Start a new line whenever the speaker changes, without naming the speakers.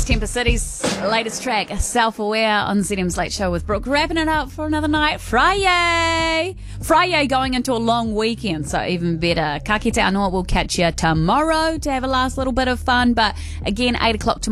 Temper City's latest track, Self-Aware, on ZM's Late Show with Brooke. Wrapping it up for another night. Friday going into a long weekend, so even better. Ka kite anō, we'll catch you tomorrow to have a last little bit of fun. But again, 8 o'clock tomorrow.